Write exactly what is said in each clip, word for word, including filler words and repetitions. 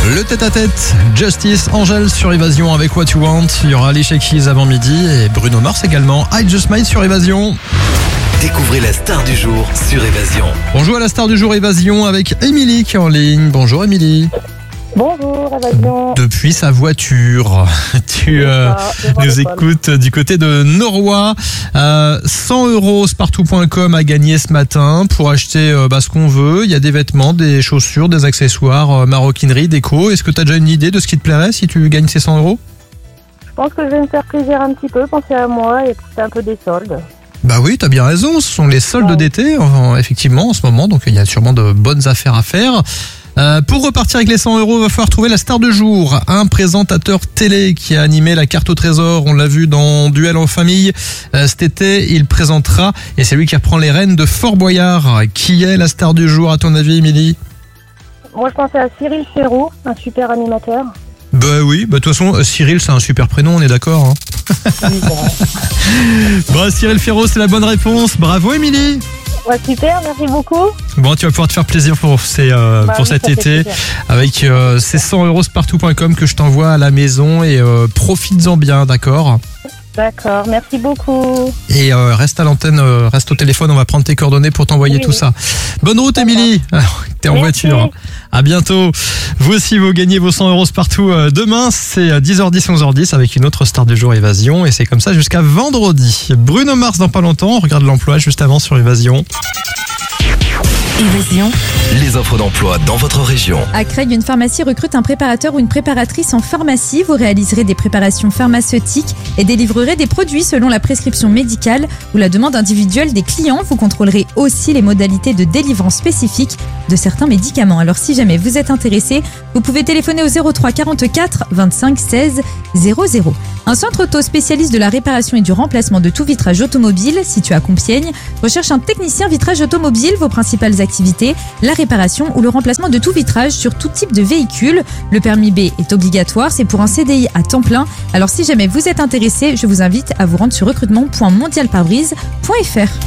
Le tête-à-tête, Justice, Angèle sur Évasion avec What You Want. Il y aura Alicia Keys avant midi et Bruno Mars également. I Just Might sur Évasion. Découvrez la star du jour sur Évasion. On joue à la star du jour Évasion avec Émilie qui est en ligne. Bonjour Émilie. Bonjour Évasion. Depuis sa voiture, tu euh, nous écoutes du côté de Noroy. Euh, cent euros spartou point com à gagner ce matin pour acheter euh, bah, ce qu'on veut. Il y a des vêtements, des chaussures, des accessoires, euh, maroquinerie, déco. Est-ce que tu as déjà une idée de ce qui te plairait si tu gagnes ces cent euros ? Je pense que je vais me faire plaisir un petit peu, penser à moi et profiter un peu des soldes. Bah oui, t'as bien raison. Ce sont les soldes Ouais. d'été, en- effectivement, en ce moment. Donc il y a sûrement de bonnes affaires à faire. Euh, pour repartir avec les cent euros, il va falloir trouver la star du jour. Un présentateur télé qui a animé la carte au trésor. On l'a vu dans Duel en famille. Euh, cet été, il présentera, et c'est lui qui reprend les rênes de Fort Boyard. Qui est la star du jour, à ton avis, Émilie ? Moi je pensais à Cyril Ferraud, un super animateur. Bah oui, bah de toute façon, Cyril, c'est un super prénom, on est d'accord. Hein. Oui, c'est vrai. Bon, Cyril Ferraud, c'est la bonne réponse. Bravo, Émilie. Ouais, super, merci beaucoup. Bon, tu vas pouvoir te faire plaisir pour, ces, euh, Bah pour oui, cet ça fait été plaisir. avec euh, ces cent euros spartou point com que je t'envoie à la maison et euh, profites-en bien, d'accord ? D'accord, merci beaucoup. Et euh, reste à l'antenne, euh, reste au téléphone, on va prendre tes coordonnées pour t'envoyer Oui, tout oui. ça. Bonne route, Émilie. Alors, T'es en Merci. voiture. À bientôt. Vous aussi, vous gagnez vos cent euros partout. Euh, demain, c'est à dix heures dix, onze heures dix avec une autre star du jour Évasion. Et c'est comme ça jusqu'à vendredi. Bruno Mars dans pas longtemps. On regarde l'emploi juste avant sur Évasion. Évasion. Les offres d'emploi dans votre région. À Craig, une pharmacie recrute un préparateur ou une préparatrice en pharmacie. Vous réaliserez des préparations pharmaceutiques et délivrerez des produits selon la prescription médicale ou la demande individuelle des clients. Vous contrôlerez aussi les modalités de délivrance spécifiques de certains médicaments. Alors si jamais vous êtes intéressé, vous pouvez téléphoner au zéro trois quarante-quatre vingt-cinq seize zéro zéro. Un centre auto spécialiste de la réparation et du remplacement de tout vitrage automobile, situé à Compiègne, recherche un technicien vitrage automobile. Vos principales activités, la réparation ou le remplacement de tout vitrage sur tout type de véhicule. Le permis B est obligatoire, c'est pour un C D I à temps plein. Alors si jamais vous êtes intéressé, je vous invite à vous rendre sur recrutement point mondialparbrise point f r.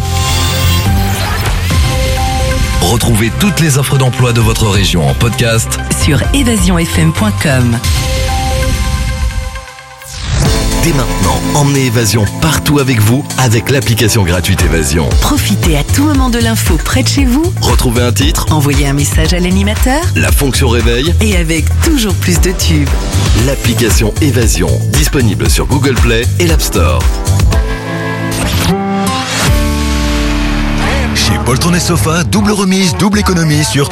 Retrouvez toutes les offres d'emploi de votre région en podcast sur évasion f m point com. dès maintenant. Emmenez Évasion partout avec vous avec l'application gratuite Évasion. Profitez à tout moment de l'info près de chez vous. Retrouvez un titre, Envoyez un message à l'animateur. la fonction réveil, Et avec toujours plus de tubes. l'application Évasion, disponible sur Google Play et l'App Store. Chez Poltron et Sofa, double remise, double économie sur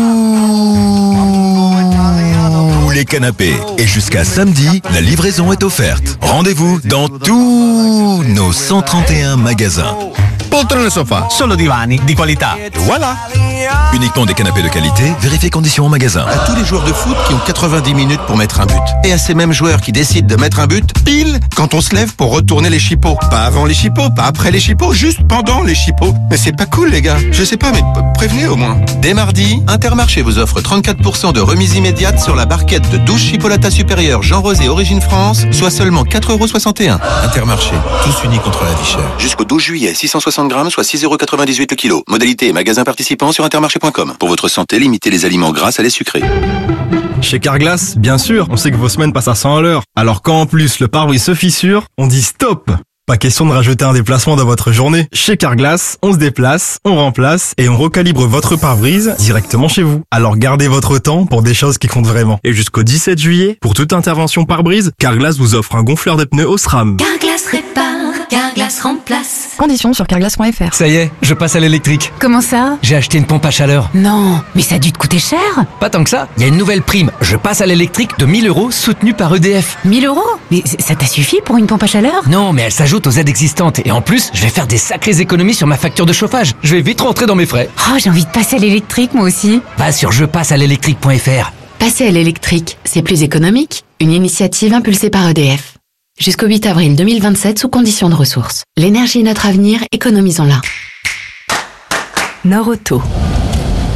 tous les canapés. Et jusqu'à samedi, la livraison est offerte. Rendez-vous dans tous nos cent trente et un magasins. Poltrone Sofa, solo divani di qualità. Et voilà. Uniquement des canapés de qualité, vérifiez conditions en magasin. À tous les joueurs de foot qui ont quatre-vingt-dix minutes pour mettre un but. Et à ces mêmes joueurs qui décident de mettre un but pile quand on se lève pour retourner les chipots. Pas avant les chipots, pas après les chipots, juste pendant les chipots. Mais c'est pas cool les gars. Je sais pas, mais p- prévenez au moins. Dès mardi, Intermarché vous offre trente-quatre pour cent de remise immédiate sur la barquette de douze chipolatas supérieures Jean Rosé Origine France, soit seulement quatre euros soixante et un. Intermarché, tous unis contre la vie chère. Jusqu'au douze juillet, six cent soixante grammes, soit six euros quatre-vingt-dix-huit le kilo. Modalité et magasin participant sur intermarché point com. Pour votre santé, limitez les aliments gras à les sucrés. Chez Carglass, bien sûr, on sait que vos semaines passent à cent à l'heure. Alors quand en plus le pare-brise se fissure, on dit stop. Pas question de rajouter un déplacement dans votre journée. Chez Carglass, on se déplace, on remplace et on recalibre votre pare-brise directement chez vous. Alors gardez votre temps pour des choses qui comptent vraiment. Et jusqu'au dix-sept juillet, pour toute intervention pare-brise, Carglass vous offre un gonfleur de pneus Osram. Carglass répare, Carglass remplace. Conditions sur carglass point f r. Ça y est, je passe à l'électrique. Comment ça? J'ai acheté une pompe à chaleur. Non, mais ça a dû te coûter cher. Pas tant que ça, il y a une nouvelle prime. Je passe à l'électrique de mille euros soutenue par E D F. mille euros? Mais c- ça t'a suffi pour une pompe à chaleur? Non, mais elle s'ajoute aux aides existantes. Et en plus, je vais faire des sacrées économies sur ma facture de chauffage. Je vais vite rentrer dans mes frais. Oh, j'ai envie de passer à l'électrique moi aussi. Va sur je passe à l'électrique point f r. Passer à l'électrique, c'est plus économique. Une initiative impulsée par E D F. Jusqu'au huit avril deux mille vingt-sept sous conditions de ressources. L'énergie est notre avenir, économisons-la. Nord Auto.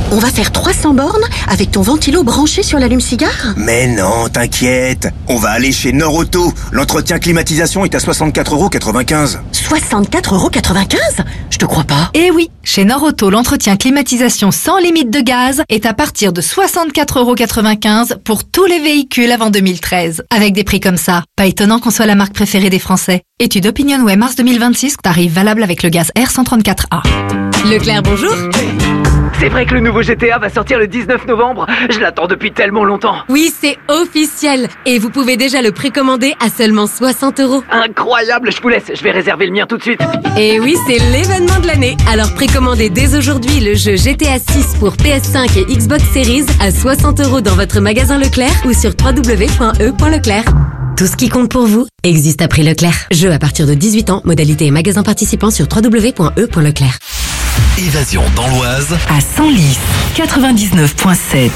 On va faire trois cents bornes avec ton ventilo branché sur l'allume-cigare? Mais non, t'inquiète. On va aller chez Norauto. L'entretien climatisation est à soixante-quatre euros quatre-vingt-quinze. soixante-quatre euros quatre-vingt-quinze? Je te crois pas. Eh oui, chez Norauto, l'entretien climatisation sans limite de gaz est à partir de soixante-quatre euros quatre-vingt-quinze pour tous les véhicules avant deux mille treize. Avec des prix comme ça, pas étonnant qu'on soit la marque préférée des Français. Étude OpinionWay mars deux mille vingt-six, tarif valable avec le gaz R cent trente-quatre A. Leclerc, bonjour. C'est vrai que le nouveau G T A va sortir le dix-neuf novembre. Je l'attends depuis tellement longtemps. Oui, c'est officiel. Et vous pouvez déjà le précommander à seulement soixante euros. Incroyable, je vous laisse. Je vais réserver le mien tout de suite. Et oui, c'est l'événement de l'année. Alors précommandez dès aujourd'hui le jeu G T A six pour P S cinq et Xbox Series à soixante euros dans votre magasin Leclerc ou sur w w w point e point leclerc. Tout ce qui compte pour vous existe à prix Leclerc. Jeu à partir de dix-huit ans, modalité et magasin participant sur w w w point e point leclerc. Évasion dans l'Oise. À Senlis, quatre-vingt-dix-neuf virgule sept.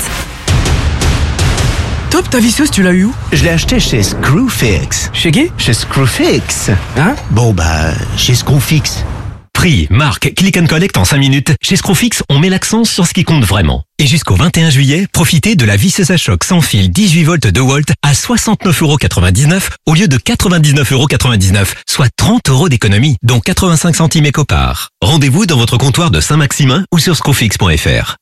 Top, ta visseuse, tu l'as eu où? Je l'ai acheté chez Screwfix. Chez qui? Chez Screwfix. Hein? Bon, bah, chez Screwfix. Prix, marque, click and collect en cinq minutes. Chez Screwfix, on met l'accent sur ce qui compte vraiment. Et jusqu'au vingt et un juillet, profitez de la visseuse à choc sans fil dix-huit volts deux volts à soixante-neuf euros quatre-vingt-dix-neuf au lieu de quatre-vingt-dix-neuf euros quatre-vingt-dix-neuf, soit trente euros d'économie, dont quatre-vingt-cinq centimes éco-part. Rendez-vous dans votre comptoir de Saint-Maximin ou sur screwfix point f r.